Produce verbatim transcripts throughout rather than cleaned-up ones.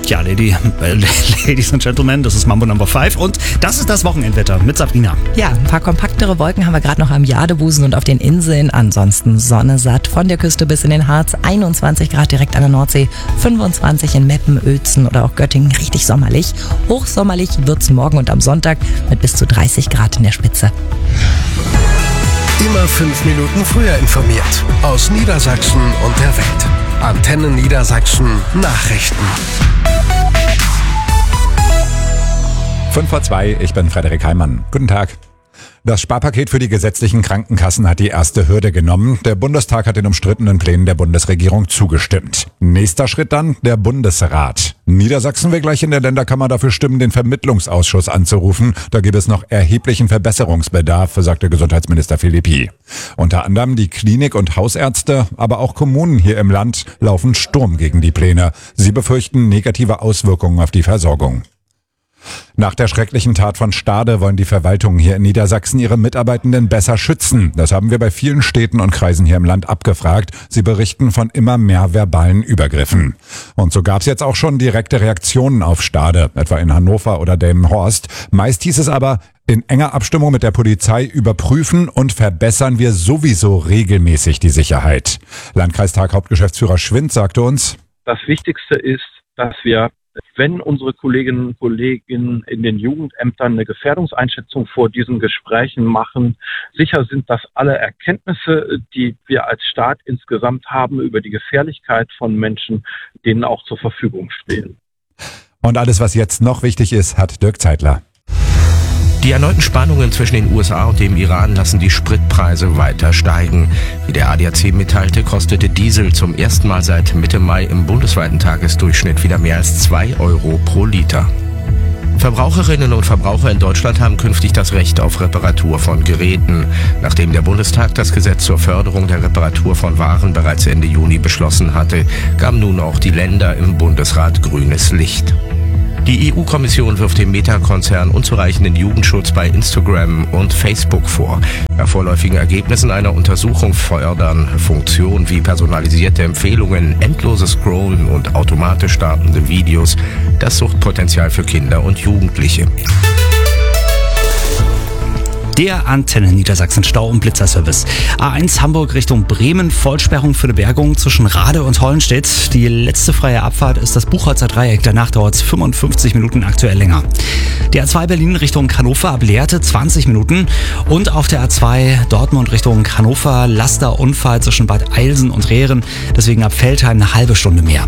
Ja, Lady, äh, Ladies and Gentlemen, das ist Mambo Number fünf und das ist das Wochenendwetter mit Sabrina. Ja, ein paar kompaktere Wolken haben wir gerade noch am Jadebusen und auf den Inseln. Ansonsten Sonne satt von der Küste bis in den Harz. einundzwanzig Grad direkt an der Nordsee, fünfundzwanzig in Meppen, Uelzen oder auch Göttingen. Richtig sommerlich. Hochsommerlich wird's morgen und am Sonntag mit bis zu dreißig Grad in der Spitze. Immer fünf Minuten früher informiert. Aus Niedersachsen und der Welt. Antenne Niedersachsen Nachrichten. fünf vor zwei, ich bin Frederik Heimann. Guten Tag. Das Sparpaket für die gesetzlichen Krankenkassen hat die erste Hürde genommen. Der Bundestag hat den umstrittenen Plänen der Bundesregierung zugestimmt. Nächster Schritt dann der Bundesrat. Niedersachsen will gleich in der Länderkammer dafür stimmen, den Vermittlungsausschuss anzurufen. Da gibt es noch erheblichen Verbesserungsbedarf, sagte Gesundheitsminister Philippi. Unter anderem die Klinik- und Hausärzte, aber auch Kommunen hier im Land laufen Sturm gegen die Pläne. Sie befürchten negative Auswirkungen auf die Versorgung. Nach der schrecklichen Tat von Stade wollen die Verwaltungen hier in Niedersachsen ihre Mitarbeitenden besser schützen. Das haben wir bei vielen Städten und Kreisen hier im Land abgefragt. Sie berichten von immer mehr verbalen Übergriffen. Und so gab es jetzt auch schon direkte Reaktionen auf Stade, etwa in Hannover oder Delmenhorst. Meist hieß es aber, in enger Abstimmung mit der Polizei überprüfen und verbessern wir sowieso regelmäßig die Sicherheit. Landkreistag Hauptgeschäftsführer Schwind sagte uns: Das Wichtigste ist, dass wir, wenn unsere Kolleginnen und Kollegen in den Jugendämtern eine Gefährdungseinschätzung vor diesen Gesprächen machen, sicher sind, dass alle Erkenntnisse, die wir als Staat insgesamt haben über die Gefährlichkeit von Menschen, denen auch zur Verfügung stehen. Und alles, was jetzt noch wichtig ist, hat Dirk Zeitler. Die erneuten Spannungen zwischen den U S A und dem Iran lassen die Spritpreise weiter steigen. Wie der A D A C mitteilte, kostete Diesel zum ersten Mal seit Mitte Mai im bundesweiten Tagesdurchschnitt wieder mehr als zwei Euro pro Liter. Verbraucherinnen und Verbraucher in Deutschland haben künftig das Recht auf Reparatur von Geräten. Nachdem der Bundestag das Gesetz zur Förderung der Reparatur von Waren bereits Ende Juni beschlossen hatte, gaben nun auch die Länder im Bundesrat grünes Licht. Die E U-Kommission wirft dem Meta-Konzern unzureichenden Jugendschutz bei Instagram und Facebook vor. Nach vorläufigen Ergebnissen einer Untersuchung fördern Funktionen wie personalisierte Empfehlungen, endloses Scrollen und automatisch startende Videos das Suchtpotenzial für Kinder und Jugendliche. Der Antenne Niedersachsen Stau- und Blitzerservice. A eins Hamburg Richtung Bremen, Vollsperrung für eine Bergung zwischen Rade und Hollenstedt. Die letzte freie Abfahrt ist das Buchholzer Dreieck, danach dauert es fünfundfünfzig Minuten, aktuell länger. Die A zwei Berlin Richtung Hannover ab Lehrte zwanzig Minuten und auf der A zwei Dortmund Richtung Hannover Lasterunfall zwischen Bad Eilsen und Rehren, deswegen ab Veltheim eine halbe Stunde mehr.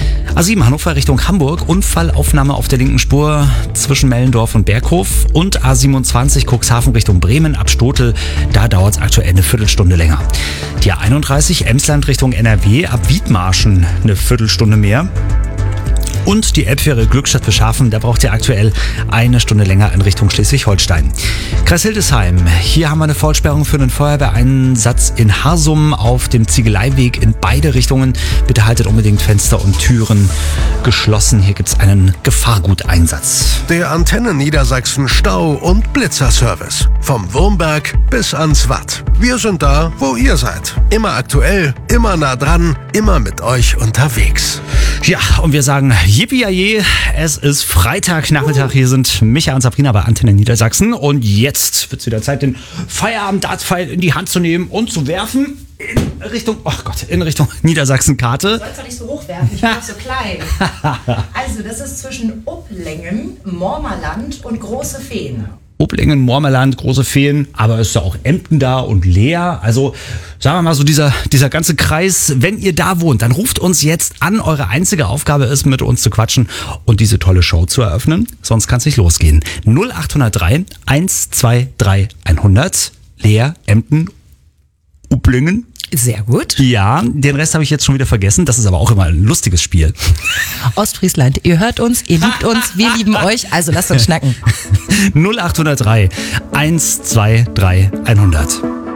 A sieben Hannover Richtung Hamburg, Unfallaufnahme auf der linken Spur zwischen Mellendorf und Berghof und A siebenundzwanzig Cuxhaven Richtung Bremen ab Stotel, da dauert es aktuell eine Viertelstunde länger. Die A einunddreißig Emsland Richtung N R W ab Wiedmarschen eine Viertelstunde mehr. Und die Elbfähre Glückstadt Beschafen, da braucht ihr aktuell eine Stunde länger in Richtung Schleswig-Holstein. Kreis Hildesheim, hier haben wir eine Vollsperrung für einen Feuerwehreinsatz in Harsum auf dem Ziegeleiweg in beide Richtungen. Bitte haltet unbedingt Fenster und Türen geschlossen. Hier gibt es einen Gefahrguteinsatz. Der Antenne Niedersachsen Stau- und Blitzerservice. Vom Wurmberg bis ans Watt. Wir sind da, wo ihr seid. Immer aktuell, immer nah dran, immer mit euch unterwegs. Ja, und wir sagen Yippie-Yay, es ist Freitagnachmittag. Hier sind Micha und Sabrina bei Antenne Niedersachsen. Und jetzt wird es wieder Zeit, den Feierabend-Dartpfeil in die Hand zu nehmen und zu werfen in Richtung, oh Gott, in Richtung Niedersachsen-Karte. Du sollst doch nicht so hoch werfen, ich bin doch so klein. Also, das ist zwischen Upplingen, Mormerland und Große Feen. Upplingen, Mormerland, Große Feen, aber ist ja auch Emden da und Leer. Also sagen wir mal so, dieser, dieser ganze Kreis, wenn ihr da wohnt, dann ruft uns jetzt an. Eure einzige Aufgabe ist, mit uns zu quatschen und diese tolle Show zu eröffnen. Sonst kann es nicht losgehen. null acht null drei eins zwei drei hundert, Leer, Emden, Upplingen. Sehr gut. Ja, den Rest habe ich jetzt schon wieder vergessen. Das ist aber auch immer ein lustiges Spiel. Ostfriesland, ihr hört uns, ihr liebt uns, wir lieben euch, also lasst uns schnacken. null acht null drei eins zwei drei hundert.